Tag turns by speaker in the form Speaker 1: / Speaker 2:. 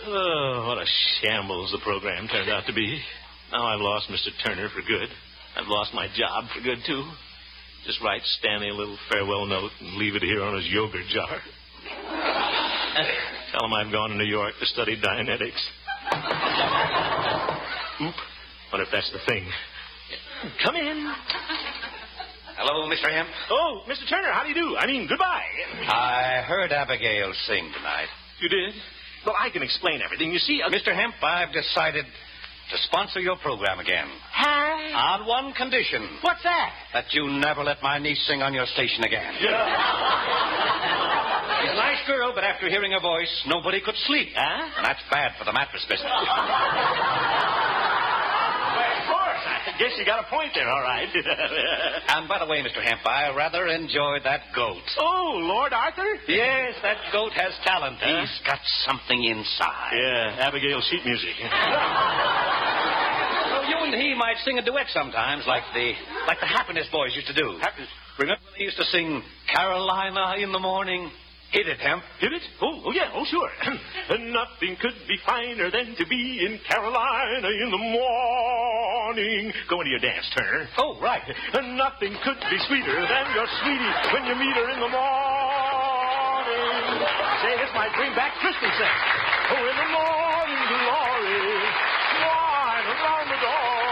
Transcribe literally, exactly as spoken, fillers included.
Speaker 1: Oh, what a shambles the program turned out to be. Now I've lost Mister Turner for good. I've lost my job for good, too. Just write Stanley a little farewell note and leave it here on his yogurt jar. Tell him I've gone to New York to study Dianetics. Oop. Wonder if that's the thing. Come in.
Speaker 2: Hello, Mister Hemp.
Speaker 1: Oh, Mister Turner, how do you do? I mean, goodbye.
Speaker 2: I heard Abigail sing tonight.
Speaker 1: You did? Well, I can explain everything. You see, uh...
Speaker 2: Mister Hemp, I've decided to sponsor your program again.
Speaker 1: Hi.
Speaker 2: On one condition.
Speaker 1: What's that?
Speaker 2: That you never let my niece sing on your station again.
Speaker 1: Yeah.
Speaker 2: She's a nice girl, but after hearing her voice, nobody could sleep.
Speaker 1: Huh?
Speaker 2: And that's bad for the mattress business.
Speaker 1: I guess you got a point there, all right.
Speaker 2: And by the way, Mister Hemp, I rather enjoyed that goat.
Speaker 1: Oh, Lord Arthur?
Speaker 2: Yes, that goat has talent.
Speaker 1: Huh?
Speaker 2: He's got something inside.
Speaker 1: Yeah, Abigail sheet music.
Speaker 2: Well, you and he might sing a duet sometimes, like the like the Happiness Boys used to do.
Speaker 1: Happiness?
Speaker 2: Remember they used to sing Carolina in the morning? Hit it, Hemp.
Speaker 1: Hit it? Oh, oh yeah, oh, sure. Nothing could be finer than to be in Carolina in the morning. Go into your dance, Turner.
Speaker 2: Oh, right.
Speaker 1: Nothing could be sweeter than your sweetie when you meet her in the morning. Say, this might bring back Christmas then. Oh, in the morning glory, wine around the door.